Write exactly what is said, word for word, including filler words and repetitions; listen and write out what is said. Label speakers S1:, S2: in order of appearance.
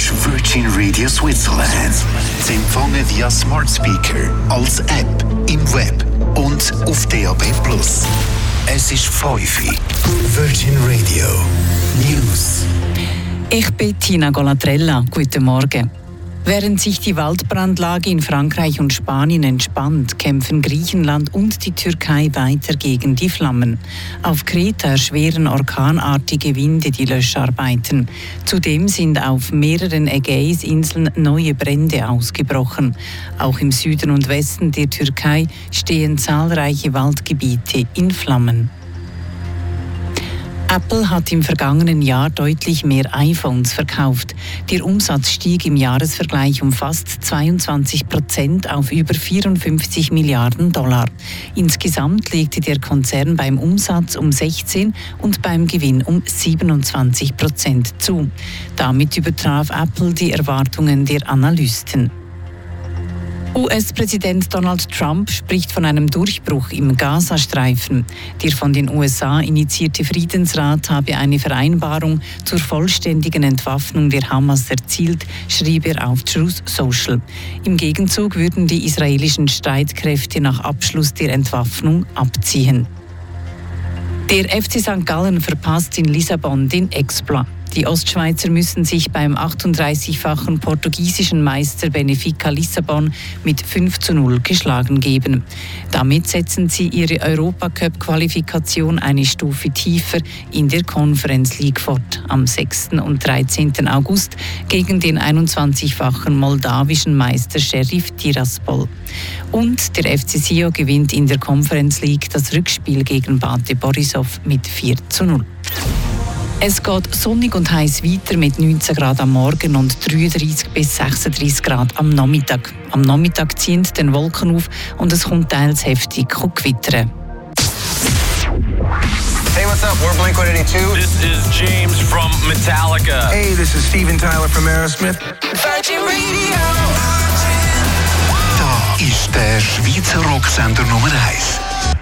S1: ist Virgin Radio Switzerland. Sie empfangen via Smart Speaker, als App, im Web und auf D A B plus. Es ist fünf Uhr. Virgin Radio News.
S2: Ich bin Tina Golatrella. Guten Morgen. Während sich die Waldbrandlage in Frankreich und Spanien entspannt, kämpfen Griechenland und die Türkei weiter gegen die Flammen. Auf Kreta erschweren orkanartige Winde die Löscharbeiten. Zudem sind auf mehreren Ägäisinseln neue Brände ausgebrochen. Auch im Süden und Westen der Türkei stehen zahlreiche Waldgebiete in Flammen. Apple hat im vergangenen Jahr deutlich mehr iPhones verkauft. Der Umsatz stieg im Jahresvergleich um fast zweiundzwanzig Prozent auf über vierundfünfzig Milliarden Dollar. Insgesamt legte der Konzern beim Umsatz um sechzehn und beim Gewinn um siebenundzwanzig Prozent zu. Damit übertraf Apple die Erwartungen der Analysten. U S-Präsident Donald Trump spricht von einem Durchbruch im Gazastreifen. Der von den U S A initiierte Friedensrat habe eine Vereinbarung zur vollständigen Entwaffnung der Hamas erzielt, schrieb er auf Truth Social. Im Gegenzug würden die israelischen Streitkräfte nach Abschluss der Entwaffnung abziehen. Der F C Sankt Gallen verpasst in Lissabon den Exploit. Die Ostschweizer müssen sich beim achtunddreißigfachen portugiesischen Meister Benfica Lissabon mit fünf zu null geschlagen geben. Damit setzen sie ihre Europacup-Qualifikation eine Stufe tiefer in der Conference League fort. Am sechsten und dreizehnten August gegen den einundzwanzigfachen moldawischen Meister Sheriff Tiraspol. Und der F C Sion gewinnt in der Conference League das Rückspiel gegen Bate Borisov mit vier zu null. Es geht sonnig und heiß weiter mit neunzehn Grad am Morgen und dreiunddreißig bis sechsunddreißig Grad am Nachmittag. Am Nachmittag ziehen den Wolken auf und es kommt teils heftig gewittern.
S3: Hey, what's up? We're Blink one eighty-two.
S4: This is James from Metallica.
S3: Hey, this is Steven Tyler from Aerosmith.
S1: Virgin Radio. Da ist der Schweizer Rocksender Nummer eins.